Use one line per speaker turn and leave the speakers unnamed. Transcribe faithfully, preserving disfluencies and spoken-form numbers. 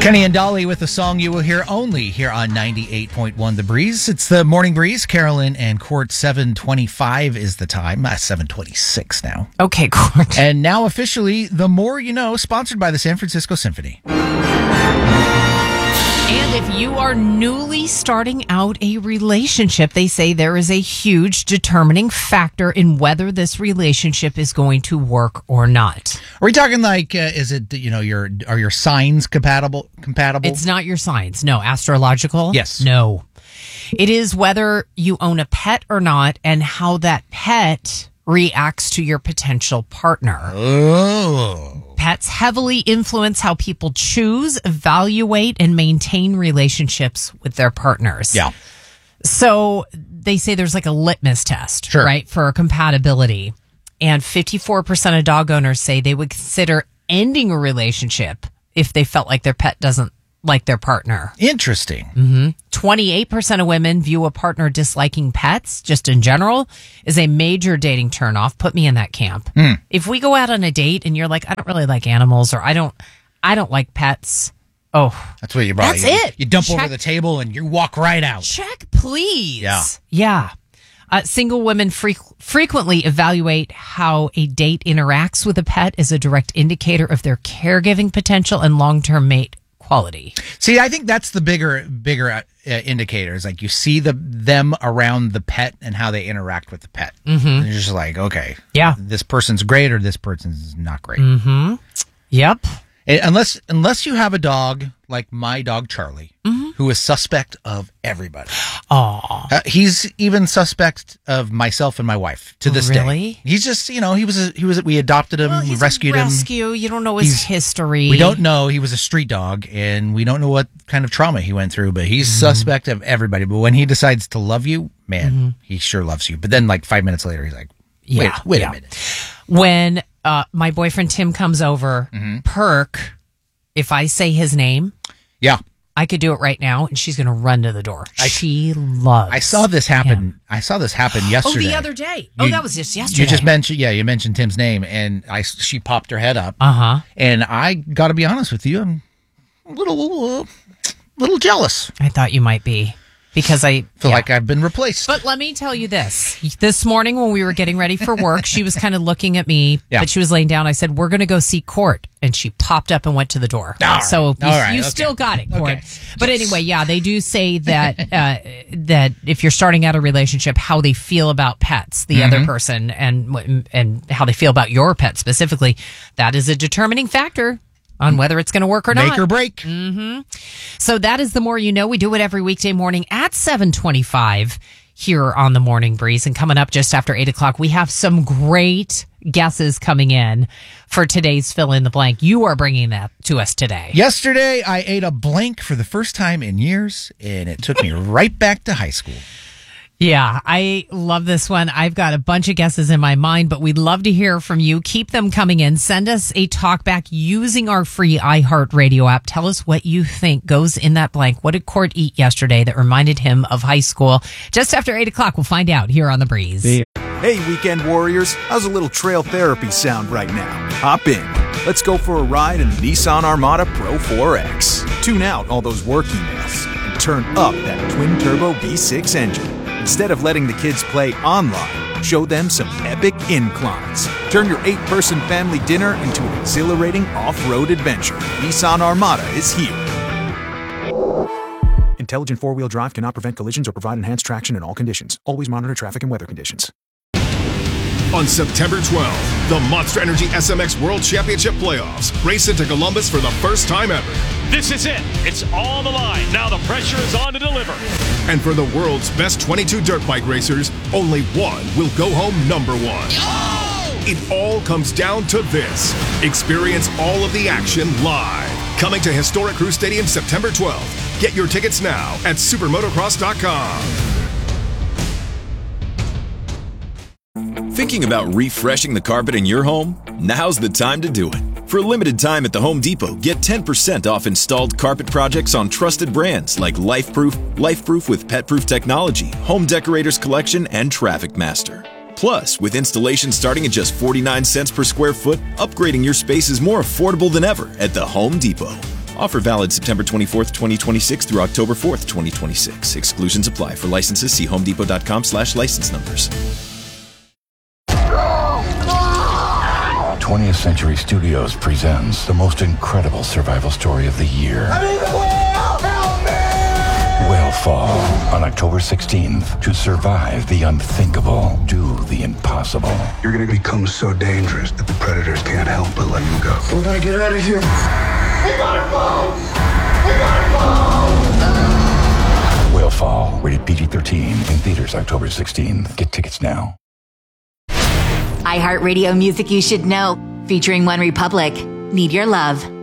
Kenny and Dolly with a song you will hear only here on ninety-eight point one The Breeze. It's the Morning Breeze. Carolyn and Court, seven twenty-five is the time. Uh, seven twenty-six now.
Okay, Court.
And now officially, The More You Know, sponsored by the San Francisco Symphony.
And if you are newly starting out a relationship, they say there is a huge determining factor in whether this relationship is going to work or not.
Are we talking like, uh, is it, you know, your are your signs compatible? Compatible?
It's not your signs. No. Astrological?
Yes.
No. It is whether you own a pet or not and how that pet reacts to your potential partner.
Oh.
Pets heavily influence how people choose, evaluate, and maintain relationships with their partners.
Yeah.
So they say there's like a litmus test,
Sure.
right, for compatibility. And fifty-four percent of dog owners say they would consider ending a relationship if they felt like their pet doesn't like their partner.
Interesting.
Mm-hmm. twenty-eight percent of women view a partner disliking pets, just in general, as a major dating turnoff. Put me in that camp.
Mm.
If we go out on a date and you're like, I don't really like animals, or I don't, I don't like pets. Oh,
That's what you brought.
That's
you,
it.
You dump
Check.
over the table and you walk right out.
check, please.
Yeah.
Yeah. Uh, single women fre- frequently evaluate how a date interacts with a pet as a direct indicator of their caregiving potential and long-term mate quality.
See, I think that's the bigger, bigger uh, indicators. Like you see the them around the pet and how they interact with the pet. Mm-hmm. And you're just like, okay,
Yeah.
this person's great or this person's not great.
Mm-hmm. Yep.
And unless unless you have a dog like my dog Charlie,
Mm-hmm.
who is suspect of everybody.
Aw.
Uh, he's even suspect of myself and my wife to this
Really?
day. He's just, you know, he was a, he was we adopted him,
Well,
we
he's
rescued
a
him.
rescue. You don't know his
He's-
history.
We don't know. He was a street dog, and we don't know what kind of trauma he went through, but he's
Mm-hmm.
suspect of everybody. But when he decides to love you, man, he sure loves you. But then, like, five minutes later, he's like, wait,
Yeah,
wait
yeah.
a minute.
When uh, my boyfriend Tim comes over,
Mm-hmm.
Perk, if I say his name,
Yeah.
I could do it right now, and she's going to run to the door. she loves
I saw this happen.
him.
I saw this happen
Oh,
yesterday.
the other day. Oh,
You-
that was just yesterday.
You just mentioned, yeah, you mentioned Tim's name, and I, she popped her head up.
Uh-huh.
And I got to be honest with you, I'm a little, uh, little jealous.
I thought you might be, because I
Feel
yeah.
like I've been replaced.
But let me tell you this. This morning when we were getting ready for work, she was kind of looking at me,
Yeah.
but she was laying down. I said, we're going to go see Court. And she popped up and went to the door.
All right.
So you,
All right.
you
Okay.
still got it, Court.
Okay.
But anyway, yeah, they do say that uh, that if you're starting out a relationship, how they feel about pets, the
Mm-hmm.
other person, and and how they feel about your pet specifically, that is a determining factor on whether it's going to work or
Make
not.
or break.
So that is The More You Know. We do it every weekday morning at seven twenty-five here on the Morning Breeze. And coming up just after eight o'clock, we have some great guesses coming in for today's Fill in the Blank. You are bringing that to us today.
Yesterday, I ate a blank for the first time in years, and it took me right back to high school.
Yeah, I love this one. I've got a bunch of guesses in my mind, but we'd love to hear from you. Keep them coming in. Send us a talk back using our free iHeartRadio app. Tell us what you think goes in that blank. What did Court eat yesterday that reminded him of high school? Just after eight o'clock, we'll find out here on The Breeze.
Hey, weekend warriors, how's a little trail therapy sound right now? Hop in. Let's go for a ride in the Nissan Armada Pro four X. Tune out all those work emails and turn up that twin-turbo V six engine. Instead of letting the kids play online, show them some epic inclines. Turn your eight-person family dinner into an exhilarating off-road adventure. Nissan Armada is here. Intelligent four-wheel drive cannot prevent collisions or provide enhanced traction in all conditions. Always monitor traffic and weather conditions.
On September twelfth, the Monster Energy S M X World Championship Playoffs race into Columbus for the first time ever.
This is it. It's on the line. Now the pressure is on to deliver.
And for the world's best twenty-two dirt bike racers, only one will go home number one. Oh! It all comes down to this. Experience all of the action live. Coming to historic Crew Stadium September twelfth. Get your tickets now at supermotocross dot com.
Thinking about refreshing the carpet in your home? Now's the time to do it. For a limited time at the Home Depot, get ten percent off installed carpet projects on trusted brands like LifeProof, LifeProof with PetProof technology, Home Decorators Collection, and Traffic Master. Plus, with installation starting at just forty-nine cents per square foot, upgrading your space is more affordable than ever at the Home Depot. Offer valid September twenty-fourth, twenty twenty-six through October fourth, twenty twenty-six. Exclusions apply. For licenses, see homedepot.com slash license numbers.
twentieth Century Studios presents the most incredible survival story of the year. I'm in the whale! Help me! Whale Fall on October sixteenth. To survive the unthinkable, do the impossible.
You're going to become so dangerous that the predators can't help but let you go.
We're going to get out of here. We got a boat! We got a boat!
Whale Fall, rated P G thirteen, in theaters October sixteenth. Get tickets now.
iHeartRadio music you should know, featuring One Republic. Need Your Love.